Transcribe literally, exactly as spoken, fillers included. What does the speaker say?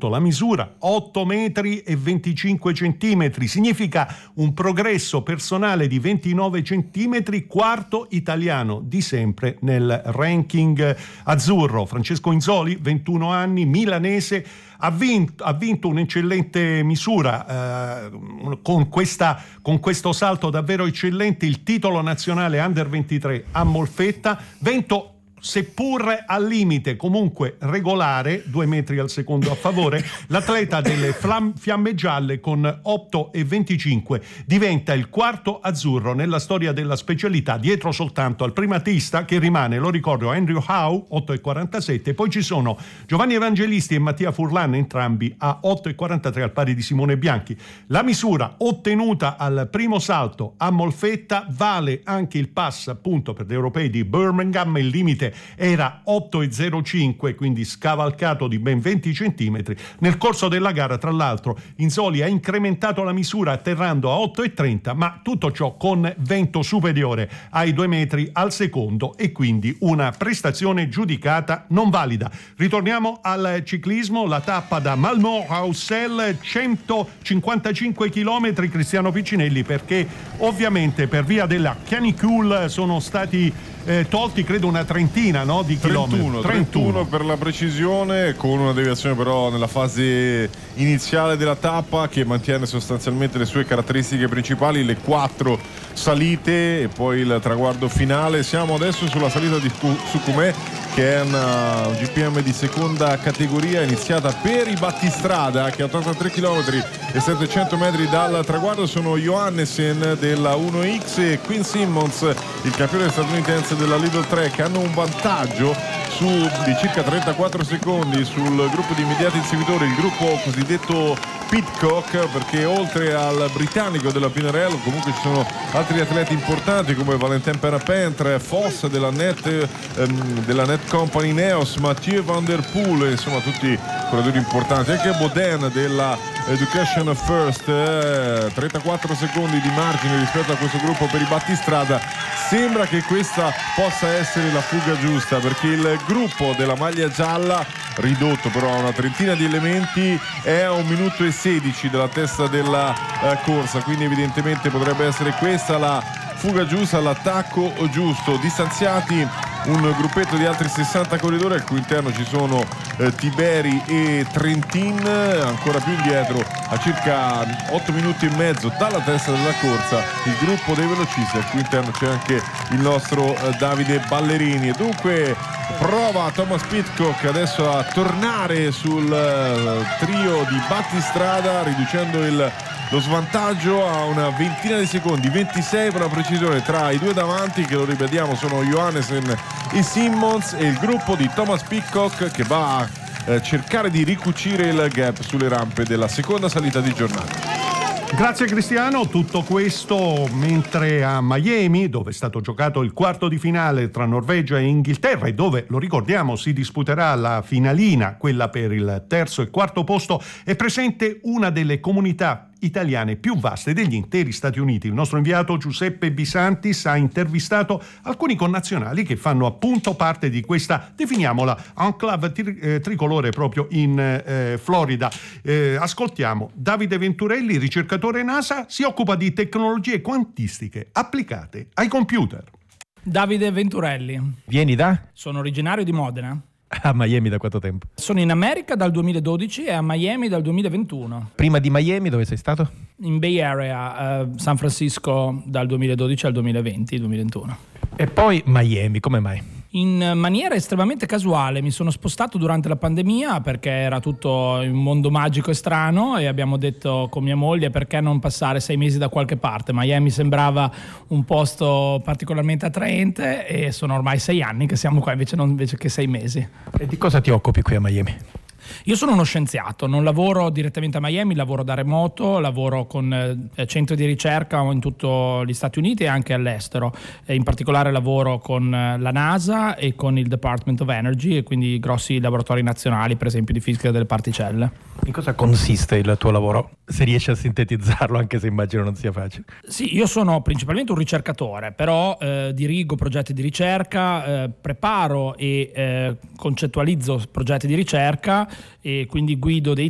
soprattutto la misura, otto metri e venticinque centimetri, significa un progresso personale di ventinove centimetri, quarto italiano di sempre nel ranking azzurro. Francesco Inzoli, ventuno anni, milanese, ha vinto, ha vinto un'eccellente misura eh, con, questa, con questo salto davvero eccellente, il titolo nazionale Under ventitré a Molfetta, vento seppur al limite comunque regolare, due metri al secondo a favore. L'atleta delle flam- fiamme gialle con otto e venticinque diventa il quarto azzurro nella storia della specialità, dietro soltanto al primatista che rimane, lo ricordo, Andrew Howe, otto e quarantasette, poi ci sono Giovanni Evangelisti e Mattia Furlan, entrambi a otto e quarantatré al pari di Simone Bianchi. La misura ottenuta al primo salto a Molfetta vale anche il pass appunto per gli europei di Birmingham, il limite era otto e zero cinque, quindi scavalcato di ben venti centimetri. Nel corso della gara, tra l'altro, Inzoli ha incrementato la misura atterrando a otto e trenta, ma tutto ciò con vento superiore ai due metri al secondo e quindi una prestazione giudicata non valida. Ritorniamo al ciclismo, la tappa da Malmö a Ussel, centocinquantacinque chilometri, Cristiano Piccinelli, perché ovviamente per via della canicule sono stati Eh, tolti credo una trentina, no, di chilometri. trentuno, trentuno per la precisione, con una deviazione però nella fase iniziale della tappa che mantiene sostanzialmente le sue caratteristiche principali, le quattro salite e poi il traguardo finale. Siamo adesso sulla salita di Sucumè, che è una G P M di seconda categoria iniziata per i battistrada, che a ottantatré chilometri e settecento metri dal traguardo sono Johannesen della uno X e Quinn Simmons, il campione statunitense della Lidl tre, che hanno un vantaggio su di circa trentaquattro secondi sul gruppo di immediati inseguitori, il gruppo cosiddetto Pidcock, perché oltre al britannico della Pinarello comunque ci sono altri atleti importanti come Valentin Perrapentre, Foss della Net, ehm, della Net Company Neos, Mathieu Van Der Poel, insomma tutti corridori importanti, anche Boden della Education First, eh, trentaquattro secondi di margine rispetto a questo gruppo per i battistrada. Sembra che questa possa essere la fuga giusta, perché il gruppo della maglia gialla, ridotto però a una trentina di elementi, è a un minuto e sedici dalla testa della eh, corsa, quindi evidentemente potrebbe essere questa la fuga giusta, l'attacco giusto. Distanziati un gruppetto di altri sessanta corridori, al cui interno ci sono eh, Tiberi e Trentin, ancora più indietro a circa otto minuti e mezzo dalla testa della corsa il gruppo dei velocisti, al cui interno c'è anche il nostro eh, Davide Ballerini. E dunque prova Thomas Pidcock adesso a tornare sul uh, trio di battistrada, riducendo il, lo svantaggio a una ventina di secondi, ventisei per la precisione, tra i due davanti, che lo ripetiamo sono Johannesen e Simmons, e il gruppo di Thomas Pidcock che va a eh, cercare di ricucire il gap sulle rampe della seconda salita di giornata. Grazie Cristiano, tutto questo mentre a Miami, dove è stato giocato il quarto di finale tra Norvegia e Inghilterra e dove, lo ricordiamo, si disputerà la finalina, quella per il terzo e quarto posto, è presente una delle comunità italiane più vaste degli interi Stati Uniti. Il nostro inviato Giuseppe Bisantis ha intervistato alcuni connazionali che fanno appunto parte di questa, definiamola, enclave tri- eh, tricolore proprio in eh, Florida. Eh, ascoltiamo Davide Venturelli, ricercatore NASA, si occupa di tecnologie quantistiche applicate ai computer. Davide Venturelli. Vieni da? Sono originario di Modena. A Miami da quanto tempo? Sono in America dal duemiladodici e a Miami dal duemilaventuno. Prima di Miami dove sei stato? In Bay Area, uh, San Francisco dal duemiladodici al duemilaventi, duemilaventuno. E poi Miami, come mai? In maniera estremamente casuale mi sono spostato durante la pandemia perché era tutto un mondo magico e strano, e abbiamo detto con mia moglie perché non passare sei mesi da qualche parte. Miami sembrava un posto particolarmente attraente e sono ormai sei anni che siamo qua invece, non invece che sei mesi. E di cosa ti occupi qui a Miami? Io sono uno scienziato, non lavoro direttamente a Miami, lavoro da remoto, lavoro con eh, centri di ricerca in tutti gli Stati Uniti e anche all'estero. E in particolare lavoro con eh, la NASA e con il Department of Energy, e quindi grossi laboratori nazionali, per esempio di fisica delle particelle. In cosa consiste il tuo lavoro? Se riesci a sintetizzarlo, anche se immagino non sia facile. Sì, io sono principalmente un ricercatore, però eh, dirigo progetti di ricerca, eh, preparo e eh, concettualizzo progetti di ricerca, e quindi guido dei